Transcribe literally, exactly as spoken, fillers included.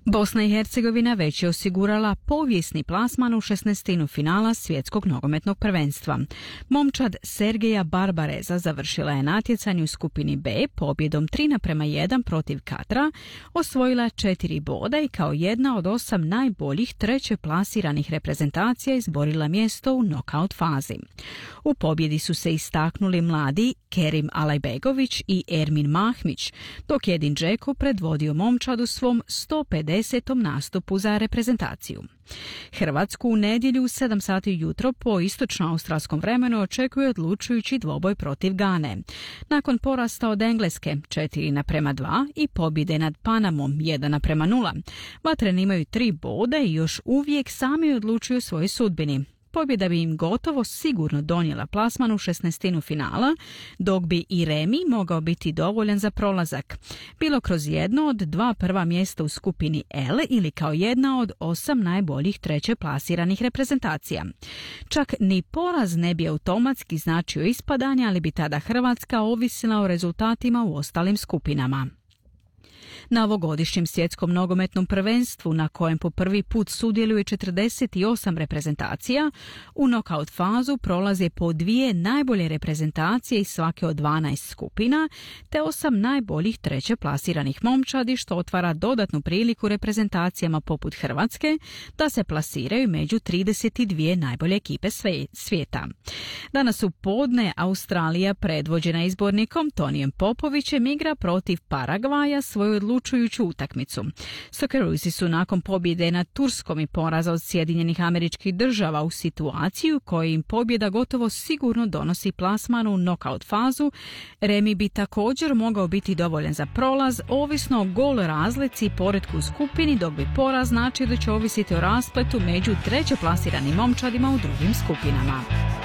Bosna i Hercegovina već je osigurala povijesni plasman u šesnaestinu finala svjetskog nogometnog prvenstva. Momčad Sergeja Barbareza završila je natjecanje u skupini B pobjedom tri naprema jedan protiv Katra, osvojila četiri boda i kao jedna od osam najboljih treće plasiranih reprezentacija izborila mjesto u nokaut fazi. U pobjedi su se istaknuli mladi Kerim Alajbegović i Ermin Mahmić, dok je Edin Dzeko predvodio momčad u svom sto pedesetom nastupu za reprezentaciju. Hrvatsku u nedjelju u sedam sati ujutro po istočno-australskom vremenu očekuje odlučujući dvoboj protiv Gane. Nakon porasta od Engleske četiri naprema dva i pobjede nad Panamom jedan naprema nula, vatreni imaju tri boda i još uvijek sami odlučuju svojoj sudbini. Pobjeda bi im gotovo sigurno donijela plasman u šesnaestinu finala, dok bi i remi mogao biti dovoljan za prolazak, bilo kroz jedno od dva prva mjesta u skupini L ili kao jedna od osam najboljih treće plasiranih reprezentacija. Čak ni poraz ne bi automatski značio ispadanje, ali bi tada Hrvatska ovisila o rezultatima u ostalim skupinama. Na ovogodišnjem svjetskom nogometnom prvenstvu, na kojem po prvi put sudjeluje četrdeset osam reprezentacija, u nokaut fazu prolaze po dvije najbolje reprezentacije iz svake od dvanaest skupina, te osam najboljih treće plasiranih momčadi, što otvara dodatnu priliku reprezentacijama poput Hrvatske da se plasiraju među trideset dvije najbolje ekipe svijeta. Danas u podne Australija, predvođena izbornikom Tonijem Popovićem, igra protiv Paragvaja svoju odlučujuću utakmicu. Soccerosi su nakon pobjede nad Turskom i poraza od Sjedinjenih Američkih Država u situaciju kojoj im pobjeda gotovo sigurno donosi plasman u nokaut fazu. Remi bi također mogao biti dovoljan za prolaz, ovisno o gol razlici i poretku u skupini, dok bi poraz znači da će ovisiti o raspletu među treće plasiranim momčadima u drugim skupinama.